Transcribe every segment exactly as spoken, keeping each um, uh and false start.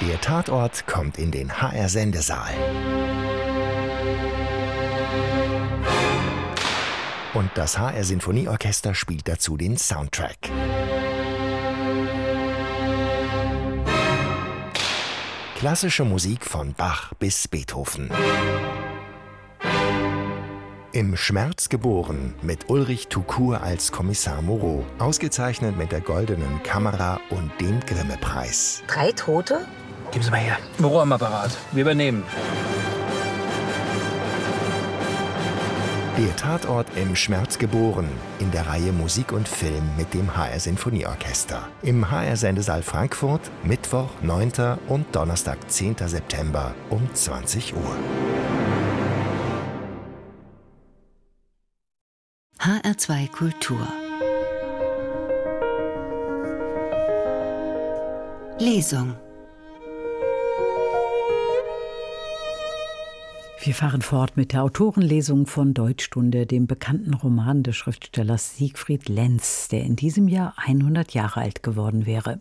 Der Tatort kommt in den H R-Sendesaal. Und das H R-Sinfonieorchester spielt dazu den Soundtrack. Klassische Musik von Bach bis Beethoven. Im Schmerz geboren mit Ulrich Tukur als Kommissar Moreau, ausgezeichnet mit der Goldenen Kamera und dem Grimme-Preis. Drei Tote? Geben Sie mal her. Moreau am Apparat. Wir übernehmen. Der Tatort im Schmerz geboren in der Reihe Musik und Film mit dem H R-Sinfonieorchester. Im H R-Sendesaal Frankfurt, Mittwoch, neunten und Donnerstag, zehnten September um zwanzig Uhr. H R zwei Kultur. Lesung. Wir fahren fort mit der Autorenlesung von Deutschstunde, dem bekannten Roman des Schriftstellers Siegfried Lenz, der in diesem Jahr hundert Jahre alt geworden wäre.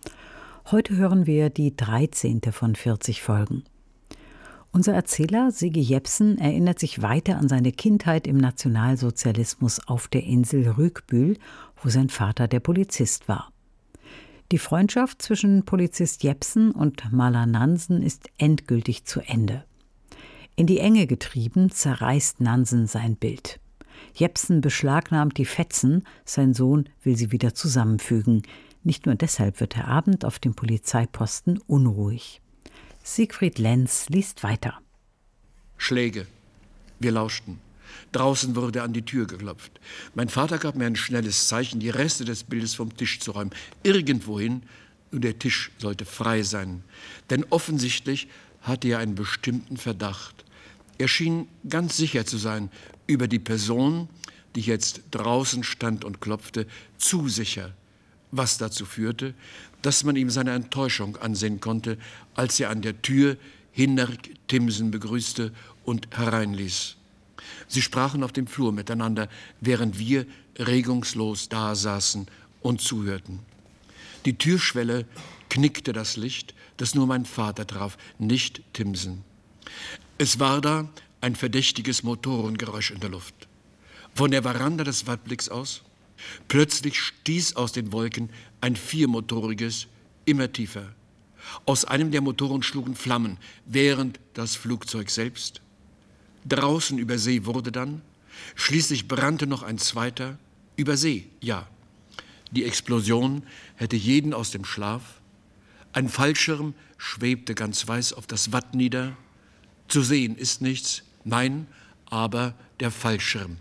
Heute hören wir die dreizehnte von vierzig Folgen. Unser Erzähler Siggi Jepsen erinnert sich weiter an seine Kindheit im Nationalsozialismus auf der Insel Rügbühl, wo sein Vater der Polizist war. Die Freundschaft zwischen Polizist Jepsen und Maler Nansen ist endgültig zu Ende. In die Enge getrieben, zerreißt Nansen sein Bild. Jepsen beschlagnahmt die Fetzen, sein Sohn will sie wieder zusammenfügen. Nicht nur deshalb wird der Abend auf dem Polizeiposten unruhig. Siegfried Lenz liest weiter. Schläge. Wir lauschten. Draußen wurde an die Tür geklopft. Mein Vater gab mir ein schnelles Zeichen, die Reste des Bildes vom Tisch zu räumen. Irgendwohin, nur der Tisch sollte frei sein. Denn offensichtlich hatte er einen bestimmten Verdacht. Er schien ganz sicher zu sein über die Person, die jetzt draußen stand und klopfte, zu sicher, was dazu führte, dass man ihm seine Enttäuschung ansehen konnte, als er an der Tür Hinnerk Timmsen begrüßte und hereinließ. Sie sprachen auf dem Flur miteinander, während wir regungslos dasaßen und zuhörten. Die Türschwelle knickte das Licht, das nur mein Vater traf, nicht Timmsen. Es war da ein verdächtiges Motorengeräusch in der Luft. Von der Veranda des Weitblicks aus, plötzlich stieß aus den Wolken ein viermotoriges, immer tiefer. Aus einem der Motoren schlugen Flammen, während das Flugzeug selbst. Draußen über See wurde dann, schließlich brannte noch ein zweiter, über See, ja. Die Explosion hätte jeden aus dem Schlaf. Ein Fallschirm schwebte ganz weiß auf das Watt nieder. Zu sehen ist nichts, nein, aber der Fallschirm.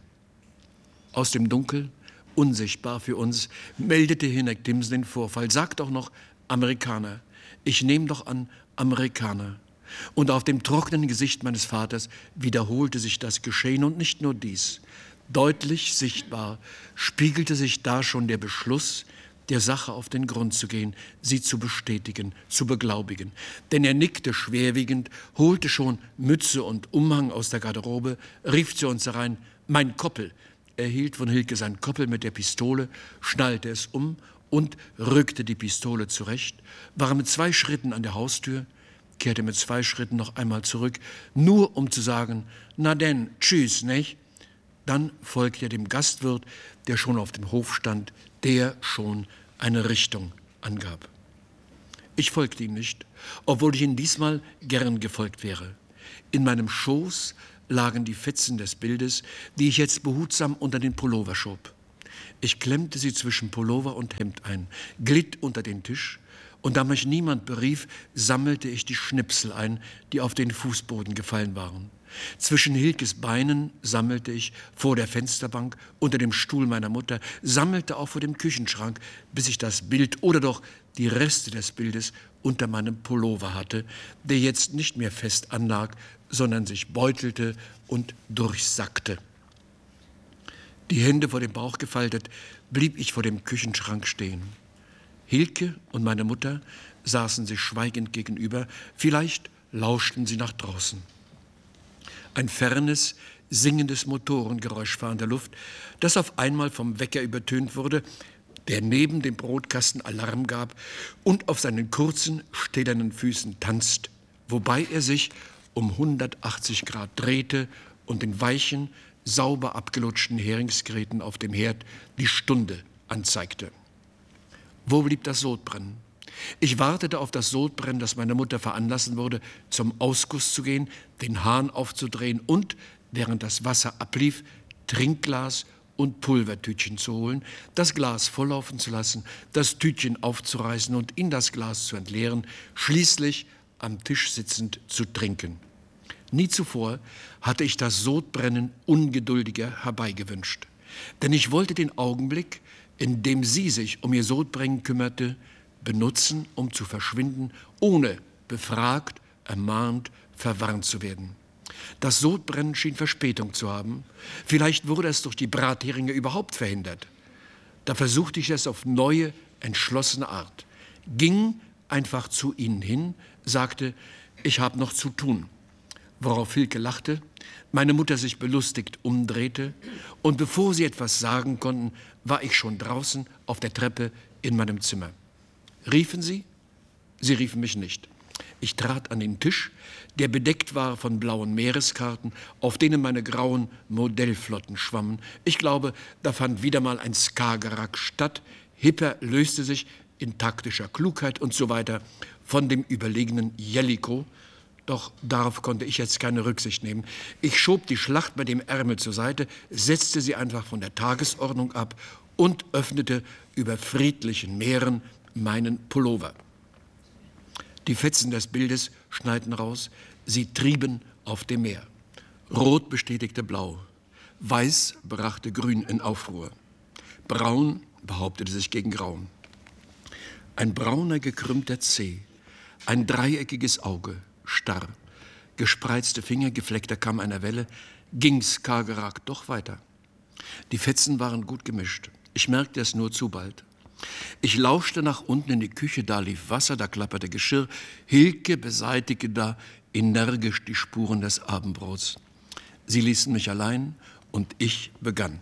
Aus dem Dunkel, unsichtbar für uns, meldete Hinnerk Timmsen den Vorfall. Sagt auch noch Amerikaner. Ich nehme doch an, Amerikaner. Und auf dem trockenen Gesicht meines Vaters wiederholte sich das Geschehen und nicht nur dies. Deutlich sichtbar spiegelte sich da schon der Beschluss, der Sache auf den Grund zu gehen, sie zu bestätigen, zu beglaubigen. Denn er nickte schwerwiegend, holte schon Mütze und Umhang aus der Garderobe, rief zu uns herein, mein Koppel. Er hielt von Hilke sein Koppel mit der Pistole, schnallte es um und rückte die Pistole zurecht, war mit zwei Schritten an der Haustür, kehrte mit zwei Schritten noch einmal zurück, nur um zu sagen, na denn, tschüss, nicht? Dann folgte er dem Gastwirt, der schon auf dem Hof stand, der schon eine Richtung angab. Ich folgte ihm nicht, obwohl ich ihm diesmal gern gefolgt wäre. In meinem Schoß lagen die Fetzen des Bildes, die ich jetzt behutsam unter den Pullover schob. Ich klemmte sie zwischen Pullover und Hemd ein, glitt unter den Tisch, und da mich niemand berief, sammelte ich die Schnipsel ein, die auf den Fußboden gefallen waren. Zwischen Hilkes Beinen sammelte ich, vor der Fensterbank, unter dem Stuhl meiner Mutter, sammelte auch vor dem Küchenschrank, bis ich das Bild oder doch die Reste des Bildes unter meinem Pullover hatte, der jetzt nicht mehr fest anlag, sondern sich beutelte und durchsackte. Die Hände vor dem Bauch gefaltet, blieb ich vor dem Küchenschrank stehen. Hilke und meine Mutter saßen sich schweigend gegenüber, vielleicht lauschten sie nach draußen. Ein fernes, singendes Motorengeräusch war in der Luft, das auf einmal vom Wecker übertönt wurde, der neben dem Brotkasten Alarm gab und auf seinen kurzen, stählernen Füßen tanzt, wobei er sich um hundertachtzig Grad drehte und den weichen, sauber abgelutschten Heringsgräten auf dem Herd die Stunde anzeigte. Wo blieb das Sodbrennen? Ich wartete auf das Sodbrennen, das meine Mutter veranlassen wurde, zum Ausguss zu gehen, den Hahn aufzudrehen und, während das Wasser ablief, Trinkglas und Pulvertütchen zu holen, das Glas volllaufen zu lassen, das Tütchen aufzureißen und in das Glas zu entleeren, schließlich am Tisch sitzend zu trinken. Nie zuvor hatte ich das Sodbrennen ungeduldiger herbeigewünscht. Denn ich wollte den Augenblick, in dem sie sich um ihr Sodbrennen kümmerte, benutzen, um zu verschwinden, ohne befragt, ermahnt, verwarnt zu werden. Das Sodbrennen schien Verspätung zu haben. Vielleicht wurde es durch die Bratheringe überhaupt verhindert. Da versuchte ich es auf neue, entschlossene Art. Ging einfach zu ihnen hin, sagte, ich habe noch zu tun. Worauf Hilke lachte, meine Mutter sich belustigt umdrehte und bevor sie etwas sagen konnten, war ich schon draußen auf der Treppe in meinem Zimmer. Riefen sie? Sie riefen mich nicht. Ich trat an den Tisch, der bedeckt war von blauen Meereskarten, auf denen meine grauen Modellflotten schwammen. Ich glaube, da fand wieder mal ein Skagerrak statt. Hipper löste sich in taktischer Klugheit und so weiter von dem überlegenen Jellicoe. Doch darauf konnte ich jetzt keine Rücksicht nehmen. Ich schob die Schlacht bei dem Ärmel zur Seite, setzte sie einfach von der Tagesordnung ab und öffnete über friedlichen Meeren meinen Pullover. Die Fetzen des Bildes schneiten raus, sie trieben auf dem Meer. Rot bestätigte Blau, Weiß brachte Grün in Aufruhr, Braun behauptete sich gegen Grau. Ein brauner gekrümmter Zeh, ein dreieckiges Auge, starr, gespreizte Finger, gefleckter Kamm einer Welle, ging Skagerrak doch weiter. Die Fetzen waren gut gemischt. Ich merkte es nur zu bald. Ich lauschte nach unten in die Küche, da lief Wasser, da klapperte Geschirr. Hilke beseitigte da energisch die Spuren des Abendbrots. Sie ließen mich allein und ich begann.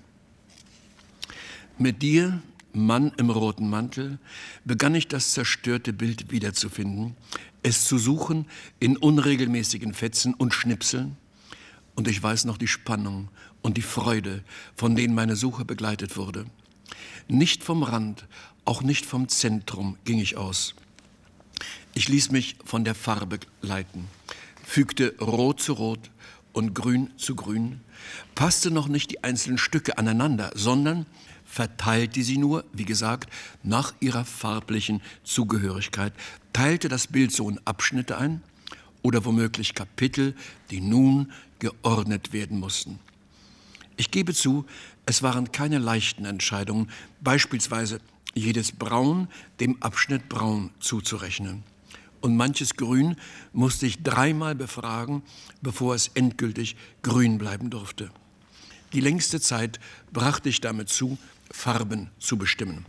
Mit dir, Mann im roten Mantel, begann ich das zerstörte Bild wiederzufinden, es zu suchen in unregelmäßigen Fetzen und Schnipseln. Und ich weiß noch die Spannung und die Freude, von denen meine Suche begleitet wurde. Nicht vom Rand, auch nicht vom Zentrum ging ich aus. Ich ließ mich von der Farbe leiten, fügte Rot zu Rot und Grün zu Grün, passte noch nicht die einzelnen Stücke aneinander, sondern verteilte sie nur, wie gesagt, nach ihrer farblichen Zugehörigkeit, teilte das Bild so in Abschnitte ein oder womöglich Kapitel, die nun geordnet werden mussten. Ich gebe zu, es waren keine leichten Entscheidungen, beispielsweise jedes Braun dem Abschnitt Braun zuzurechnen. Und manches Grün musste ich dreimal befragen, bevor es endgültig grün bleiben durfte. Die längste Zeit brachte ich damit zu, Farben zu bestimmen.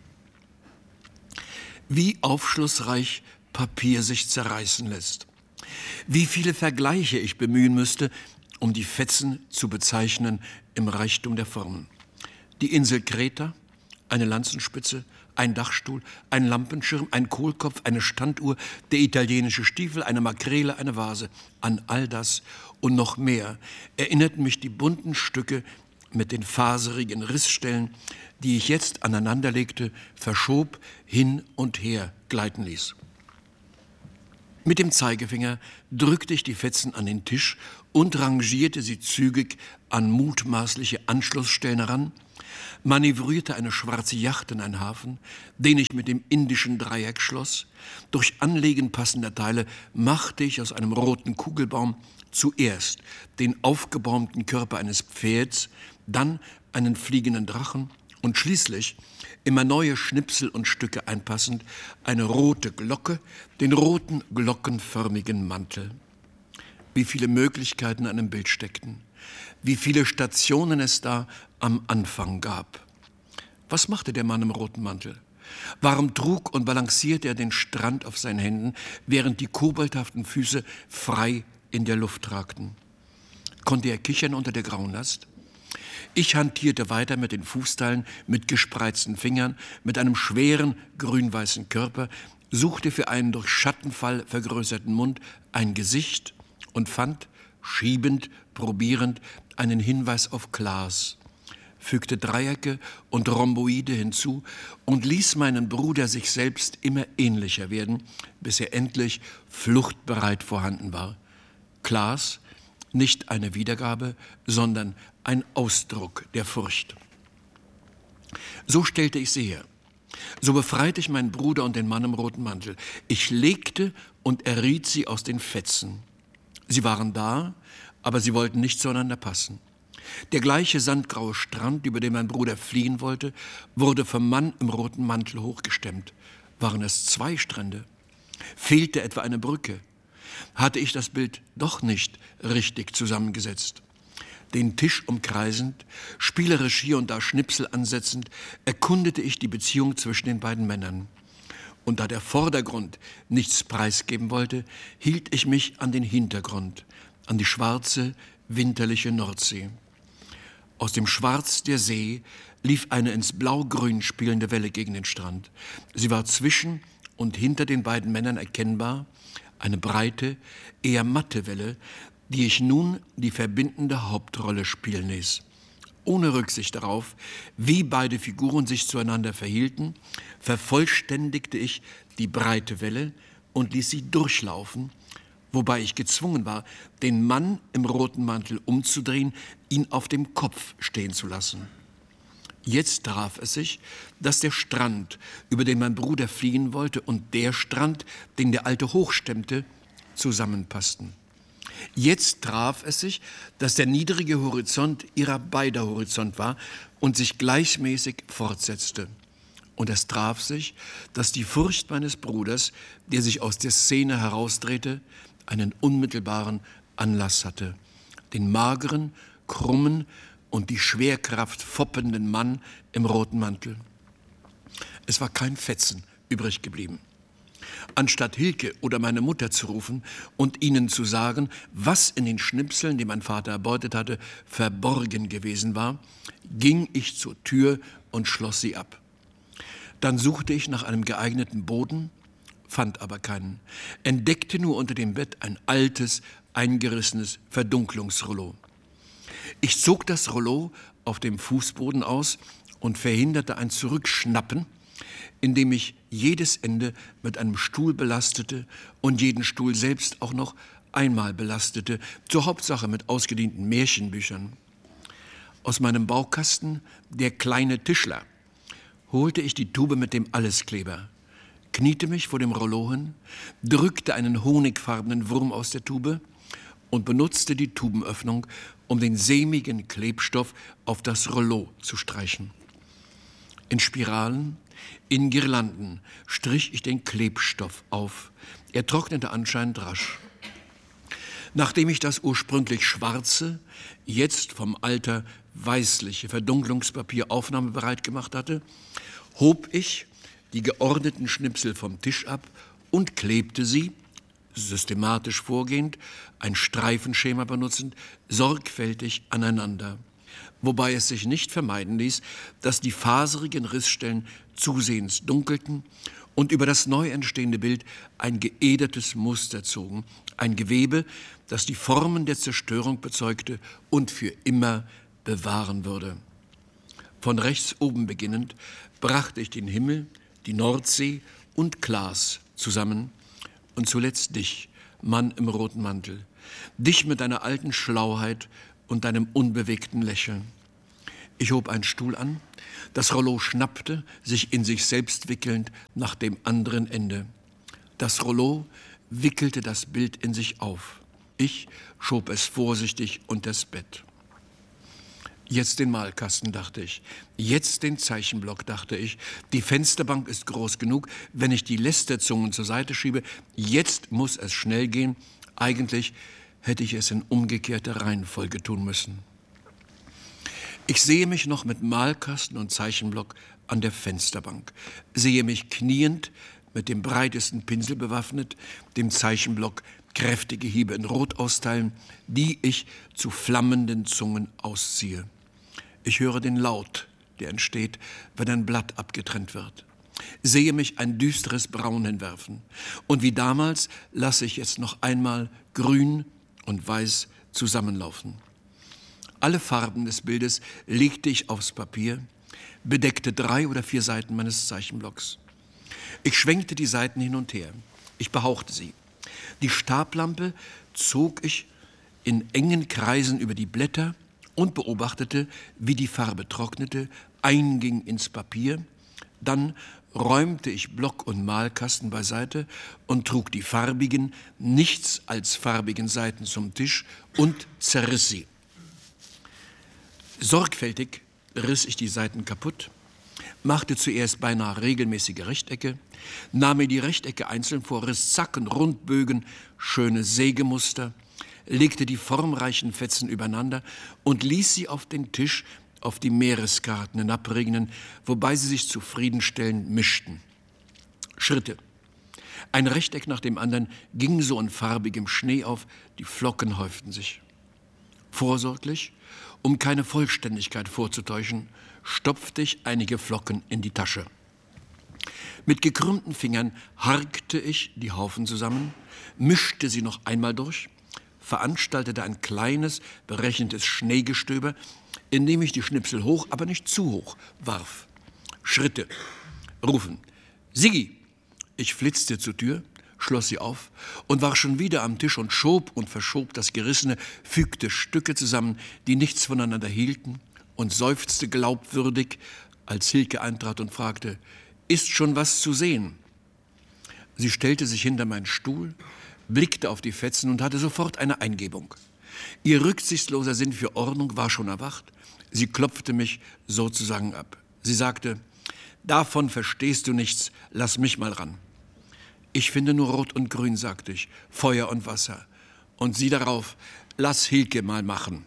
Wie aufschlussreich Papier sich zerreißen lässt. Wie viele Vergleiche ich bemühen müsste, um die Fetzen zu bezeichnen im Reichtum der Formen. Die Insel Kreta, eine Lanzenspitze, ein Dachstuhl, ein Lampenschirm, ein Kohlkopf, eine Standuhr, der italienische Stiefel, eine Makrele, eine Vase. An all das und noch mehr erinnerten mich die bunten Stücke mit den faserigen Rissstellen, die ich jetzt aneinanderlegte, verschob, hin und her gleiten ließ. Mit dem Zeigefinger drückte ich die Fetzen an den Tisch und rangierte sie zügig an mutmaßliche Anschlussstellen heran, manövrierte eine schwarze Yacht in einen Hafen, den ich mit dem indischen Dreieck schloss. Durch Anlegen passender Teile machte ich aus einem roten Kugelbaum zuerst den aufgebaumten Körper eines Pferds, dann einen fliegenden Drachen und schließlich, immer neue Schnipsel und Stücke einpassend, eine rote Glocke, den roten glockenförmigen Mantel. Wie viele Möglichkeiten in einem Bild steckten, wie viele Stationen es da am Anfang gab. Was machte der Mann im roten Mantel? Warum trug und balancierte er den Strand auf seinen Händen, während die kobalthaften Füße frei in der Luft ragten? Konnte er kichern unter der grauen Last? Ich hantierte weiter mit den Fußteilen, mit gespreizten Fingern, mit einem schweren grün-weißen Körper, suchte für einen durch Schattenfall vergrößerten Mund ein Gesicht und fand, schiebend, probierend, einen Hinweis auf Klaas, fügte Dreiecke und Rhomboide hinzu und ließ meinen Bruder sich selbst immer ähnlicher werden, bis er endlich fluchtbereit vorhanden war. Klaas, nicht eine Wiedergabe, sondern ein Ausdruck der Furcht. So stellte ich sie her. So befreite ich meinen Bruder und den Mann im roten Mantel. Ich legte und erriet sie aus den Fetzen. Sie waren da, aber sie wollten nicht zueinander passen. Der gleiche sandgraue Strand, über den mein Bruder fliehen wollte, wurde vom Mann im roten Mantel hochgestemmt. Waren es zwei Strände? Fehlte etwa eine Brücke? Hatte ich das Bild doch nicht richtig zusammengesetzt? Den Tisch umkreisend, spielerisch hier und da Schnipsel ansetzend, erkundete ich die Beziehung zwischen den beiden Männern. Und da der Vordergrund nichts preisgeben wollte, hielt ich mich an den Hintergrund, an die schwarze, winterliche Nordsee. Aus dem Schwarz der See lief eine ins Blau-Grün spielende Welle gegen den Strand. Sie war zwischen und hinter den beiden Männern erkennbar, eine breite, eher matte Welle, die ich nun die verbindende Hauptrolle spielen ließ. Ohne Rücksicht darauf, wie beide Figuren sich zueinander verhielten, vervollständigte ich die breite Welle und ließ sie durchlaufen, wobei ich gezwungen war, den Mann im roten Mantel umzudrehen, ihn auf dem Kopf stehen zu lassen. Jetzt traf es sich, dass der Strand, über den mein Bruder fliehen wollte, und der Strand, den der Alte hochstemmte, zusammenpassten. Jetzt traf es sich, dass der niedrige Horizont ihrer beider Horizont war und sich gleichmäßig fortsetzte. Und es traf sich, dass die Furcht meines Bruders, der sich aus der Szene herausdrehte, einen unmittelbaren Anlass hatte. Den mageren, krummen und die Schwerkraft foppenden Mann im roten Mantel. Es war kein Fetzen übrig geblieben. Anstatt Hilke oder meine Mutter zu rufen und ihnen zu sagen, was in den Schnipseln, die mein Vater erbeutet hatte, verborgen gewesen war, ging ich zur Tür und schloss sie ab. Dann suchte ich nach einem geeigneten Boden, fand aber keinen, entdeckte nur unter dem Bett ein altes, eingerissenes Verdunklungsrollo. Ich zog das Rollo auf dem Fußboden aus und verhinderte ein Zurückschnappen, indem ich jedes Ende mit einem Stuhl belastete und jeden Stuhl selbst auch noch einmal belastete, zur Hauptsache mit ausgedienten Märchenbüchern. Aus meinem Baukasten, der kleine Tischler, holte ich die Tube mit dem Alleskleber, kniete mich vor dem Rollo hin, drückte einen honigfarbenen Wurm aus der Tube und benutzte die Tubenöffnung, um den sämigen Klebstoff auf das Rollo zu streichen. In Spiralen, in Girlanden strich ich den Klebstoff auf. Er trocknete anscheinend rasch. Nachdem ich das ursprünglich schwarze, jetzt vom Alter weißliche Verdunklungspapier aufnahmebereit gemacht hatte, hob ich die geordneten Schnipsel vom Tisch ab und klebte sie, systematisch vorgehend, ein Streifenschema benutzend, sorgfältig aneinander, wobei es sich nicht vermeiden ließ, dass die faserigen Rissstellen zusehends dunkelten und über das neu entstehende Bild ein geedertes Muster zogen, ein Gewebe, das die Formen der Zerstörung bezeugte und für immer bewahren würde. Von rechts oben beginnend brachte ich den Himmel, die Nordsee und Klaas zusammen und zuletzt dich, Mann im roten Mantel, dich mit deiner alten Schlauheit und deinem unbewegten Lächeln. Ich hob einen Stuhl an, das Rollo schnappte, sich in sich selbst wickelnd, nach dem anderen Ende. Das Rollo wickelte das Bild in sich auf. Ich schob es vorsichtig unters Bett. Jetzt den Malkasten, dachte ich. Jetzt den Zeichenblock, dachte ich. Die Fensterbank ist groß genug, wenn ich die Lästerzungen zur Seite schiebe. Jetzt muss es schnell gehen. Eigentlich hätte ich es in umgekehrter Reihenfolge tun müssen. Ich sehe mich noch mit Malkasten und Zeichenblock an der Fensterbank, sehe mich kniend, mit dem breitesten Pinsel bewaffnet, dem Zeichenblock kräftige Hiebe in Rot austeilen, die ich zu flammenden Zungen ausziehe. Ich höre den Laut, der entsteht, wenn ein Blatt abgetrennt wird. Sehe mich ein düsteres Braun hinwerfen. Und wie damals lasse ich jetzt noch einmal grün und weiß zusammenlaufen. Alle Farben des Bildes legte ich aufs Papier, bedeckte drei oder vier Seiten meines Zeichenblocks. Ich schwenkte die Seiten hin und her. Ich behauchte sie. Die Stablampe zog ich in engen Kreisen über die Blätter und beobachtete, wie die Farbe trocknete, einging ins Papier. Dann räumte ich Block- und Malkasten beiseite und trug die farbigen, nichts als farbigen Seiten zum Tisch und zerriss sie. Sorgfältig riss ich die Seiten kaputt, machte zuerst beinahe regelmäßige Rechtecke, nahm mir die Rechtecke einzeln vor, riss Zacken, Rundbögen, schöne Sägemuster, legte die formreichen Fetzen übereinander und ließ sie auf den Tisch auf die Meereskarten hinabregnen, wobei sie sich zufriedenstellend mischten. Schritte. Ein Rechteck nach dem anderen ging so in farbigem Schnee auf, die Flocken häuften sich. Vorsorglich, um keine Vollständigkeit vorzutäuschen, stopfte ich einige Flocken in die Tasche. Mit gekrümmten Fingern harkte ich die Haufen zusammen, mischte sie noch einmal durch, veranstaltete ein kleines, berechnendes Schneegestöber, indem ich die Schnipsel hoch, aber nicht zu hoch, warf. Schritte. Rufen. Siggi! Ich flitzte zur Tür, schloss sie auf und war schon wieder am Tisch und schob und verschob das Gerissene, fügte Stücke zusammen, die nichts voneinander hielten, und seufzte glaubwürdig, als Hilke eintrat und fragte, »Ist schon was zu sehen?« Sie stellte sich hinter meinen Stuhl, blickte auf die Fetzen und hatte sofort eine Eingebung. Ihr rücksichtsloser Sinn für Ordnung war schon erwacht. Sie klopfte mich sozusagen ab. Sie sagte, »Davon verstehst du nichts, lass mich mal ran.« »Ich finde nur Rot und Grün«, sagte ich, »Feuer und Wasser.« Und sie darauf, »Lass Hilke mal machen.«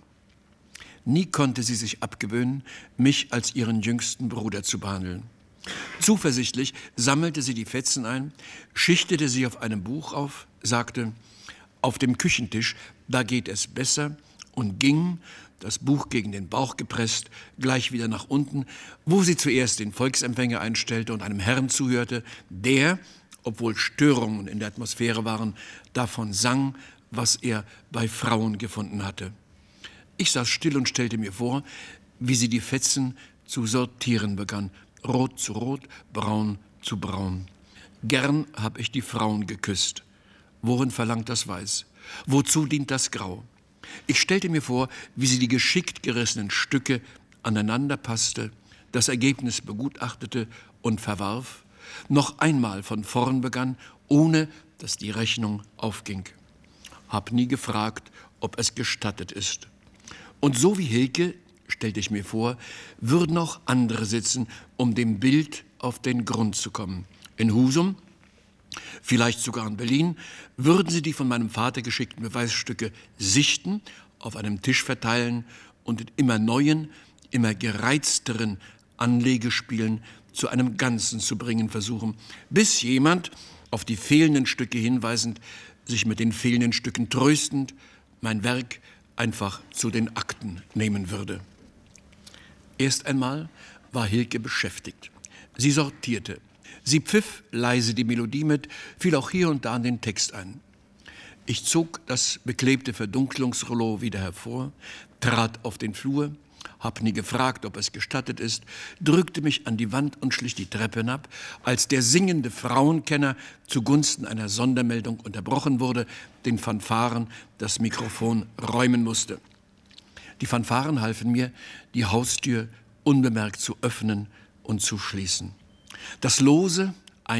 Nie konnte sie sich abgewöhnen, mich als ihren jüngsten Bruder zu behandeln. Zuversichtlich sammelte sie die Fetzen ein, schichtete sie auf einem Buch auf, sagte, »Auf dem Küchentisch, da geht es besser«, und ging, das Buch gegen den Bauch gepresst, gleich wieder nach unten, wo sie zuerst den Volksempfänger einstellte und einem Herrn zuhörte, der, obwohl Störungen in der Atmosphäre waren, davon sang, was er bei Frauen gefunden hatte. Ich saß still und stellte mir vor, wie sie die Fetzen zu sortieren begann, rot zu rot, braun zu braun. Gern hab ich die Frauen geküsst. Worin verlangt das Weiß? Wozu dient das Grau? Ich stellte mir vor, wie sie die geschickt gerissenen Stücke aneinander passte, das Ergebnis begutachtete und verwarf, noch einmal von vorn begann, ohne dass die Rechnung aufging. Hab nie gefragt, ob es gestattet ist. Und so wie Hilke, stellte ich mir vor, würden auch andere sitzen, um dem Bild auf den Grund zu kommen. In Husum, vielleicht sogar in Berlin, würden sie die von meinem Vater geschickten Beweisstücke sichten, auf einem Tisch verteilen und in immer neuen, immer gereizteren Anlegespielen zu einem Ganzen zu bringen versuchen, bis jemand, auf die fehlenden Stücke hinweisend, sich mit den fehlenden Stücken tröstend, mein Werk einfach zu den Akten nehmen würde. Erst einmal war Hilke beschäftigt. Sie sortierte. Sie pfiff leise die Melodie mit, fiel auch hier und da in den Text ein. Ich zog das beklebte Verdunklungsrollo wieder hervor, trat auf den Flur, hab nie gefragt, ob es gestattet ist, drückte mich an die Wand und schlich die Treppe hinab, als der singende Frauenkenner zugunsten einer Sondermeldung unterbrochen wurde, den Fanfaren das Mikrofon räumen musste. Die Fanfaren halfen mir, die Haustür unbemerkt zu öffnen und zu schließen. Das lose,